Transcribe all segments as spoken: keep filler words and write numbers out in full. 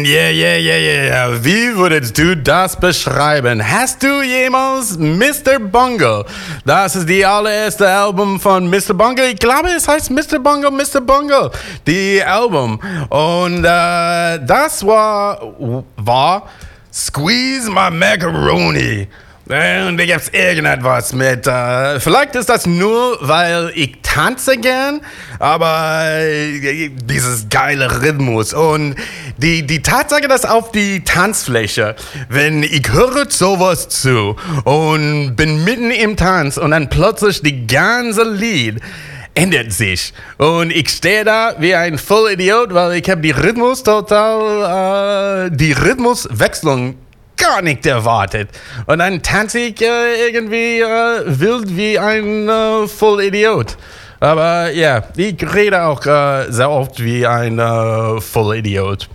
yeah, yeah, yeah, yeah. Wie würdest du das beschreiben? Hast du jemals Mister Bungle? Das ist die allererste Album von Mister Bungle. Ich glaube, es heißt Mister Bungle, Mister Bungle. Die Album. Und äh, das war, war Squeeze My Macaroni. Und da gibt's irgendetwas mit, äh, vielleicht ist das nur, weil ich tanze gern, aber äh, dieses geile Rhythmus und die, die Tatsache, dass auf die Tanzfläche, wenn ich höre sowas zu und bin mitten im Tanz und dann plötzlich die ganze Lied ändert sich und ich stehe da wie ein Vollidiot, weil ich habe die Rhythmus total, äh, die Rhythmuswechslung gar nicht erwartet. Und dann tanze ich äh, irgendwie äh, wild wie ein äh, Vollidiot. Aber ja, ich rede auch äh, sehr oft wie ein äh, Vollidiot.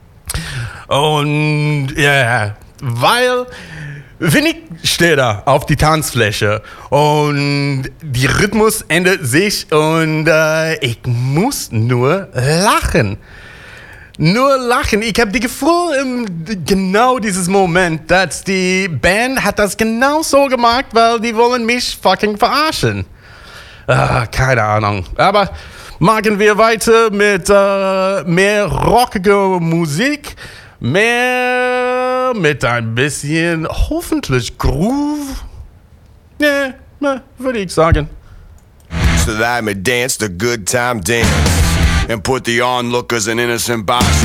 Und ja, weil wenn ich stehe da auf die Tanzfläche und die Rhythmus ändert sich und äh, ich muss nur lachen. Nur lachen. Ich habe die Gefühl im genau dieses Moment, dass die Band hat das genau so gemacht, weil die wollen mich fucking verarschen. Ah, keine Ahnung. Aber machen wir weiter mit äh, mehr rockiger Musik, mehr mit ein bisschen hoffentlich Groove. Ne, ne, würde ich sagen. So that I may dance the good time dance and put the onlookers in innocent box.